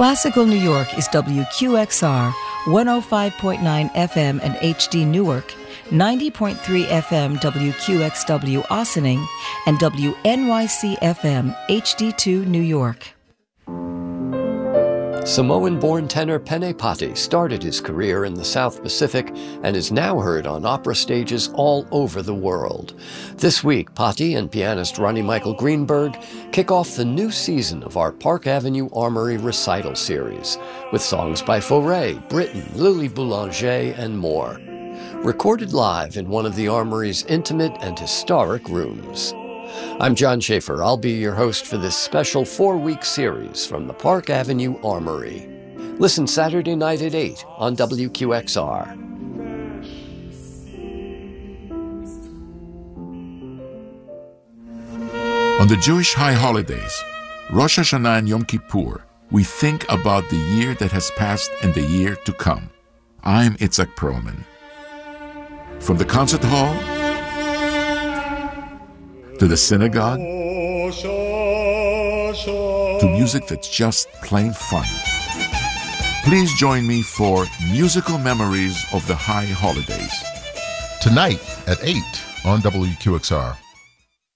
Classical New York is WQXR 105.9 FM and HD Newark, 90.3 FM WQXW Ossining, and WNYC FM HD2 New York. Samoan-born tenor Pene Pati started his career in the South Pacific and is now heard on opera stages all over the world. This week, Pati and pianist Ronnie Michael Greenberg kick off the new season of our Park Avenue Armory recital series with songs by Fauré, Britten, Lily Boulanger, and more. Recorded live in one of the Armory's intimate and historic rooms. I'm John Schaefer. I'll be your host for this special 4-week series from the Park Avenue Armory. Listen Saturday night at 8 on WQXR. On the Jewish high holidays, Rosh Hashanah and Yom Kippur, we think about the year that has passed and the year to come. I'm Itzhak Perlman. From the concert hall to the synagogue, to music that's just plain fun. Please join me for Musical Memories of the High Holidays. Tonight at 8 on WQXR.